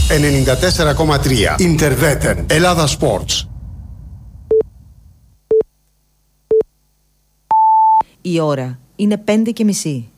94,3. Ιντερβέτεν. Ελλάδα Sports. Η ώρα είναι 5:30.